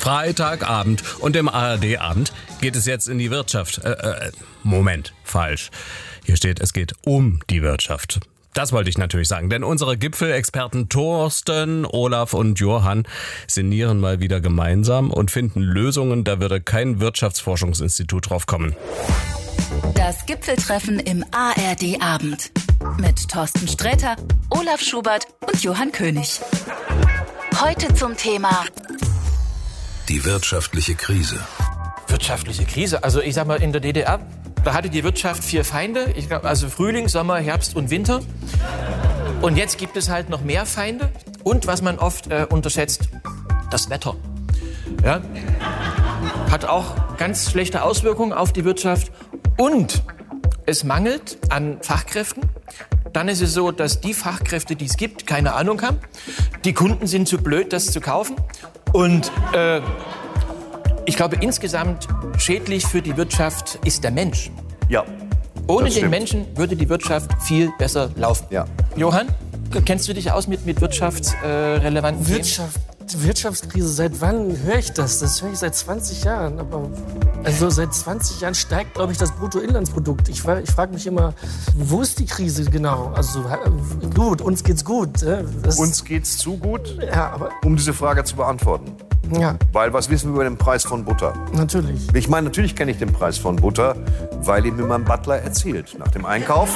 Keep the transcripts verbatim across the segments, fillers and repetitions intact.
Freitagabend und im A R D-Abend geht es jetzt in die Wirtschaft. Äh, äh, Moment, falsch. Hier steht, es geht um die Wirtschaft. Das wollte ich natürlich sagen, denn unsere Gipfelexperten Thorsten, Olaf und Johann sinnieren mal wieder gemeinsam und finden Lösungen, da würde kein Wirtschaftsforschungsinstitut drauf kommen. Das Gipfeltreffen im A R D-Abend mit Thorsten Sträter, Olaf Schubert und Johann König. Heute zum Thema die wirtschaftliche Krise. Wirtschaftliche Krise? Also ich sag mal, in der D D R, da hatte die Wirtschaft vier Feinde. Ich glaub, also Frühling, Sommer, Herbst und Winter. Und jetzt gibt es halt noch mehr Feinde. Und was man oft äh, unterschätzt, das Wetter. Ja? Hat auch ganz schlechte Auswirkungen auf die Wirtschaft. Und es mangelt an Fachkräften. Dann ist es so, dass die Fachkräfte, die es gibt, keine Ahnung haben. Die Kunden sind zu blöd, das zu kaufen. Und äh, ich glaube, insgesamt schädlich für die Wirtschaft ist der Mensch. Ja. Ohne den Menschen würde die Wirtschaft viel besser laufen. Ja. Johann, kennst du dich aus mit, mit wirtschaftsrelevanten Themen? Wirtschaft, Wirtschaftskrise, seit wann höre ich das? Das höre ich seit zwanzig Jahren. Aber also seit zwanzig Jahren steigt, glaube ich, das Bruttoinlandsprodukt. Ich, ich frage mich immer, wo ist die Krise genau? Also gut, uns geht's gut. Das, Uns geht's zu gut, ja, aber, um diese Frage zu beantworten. ja, Weil, was wissen wir über den Preis von Butter? natürlich. Ich meine, natürlich kenne ich den Preis von Butter, weil ihn mir mein Butler erzählt. Nach dem Einkauf.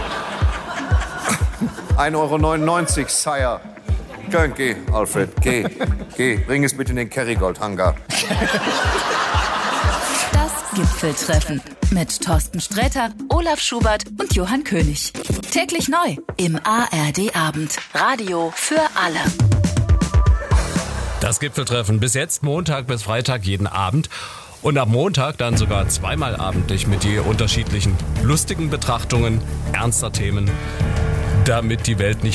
ein Euro neunundneunzig, Sire. Geh, geh, Alfred, geh, geh. Bring es bitte in den Kerrygold-Hangar. das Gipfeltreffen mit Thorsten Sträter, Olaf Schubert und Johann König. Täglich neu im A R D-Abend. Radio für alle. Das Gipfeltreffen bis jetzt Montag bis Freitag jeden Abend. Und ab Montag dann sogar zweimal abendlich mit die unterschiedlichen lustigen Betrachtungen ernster Themen, damit die Welt nicht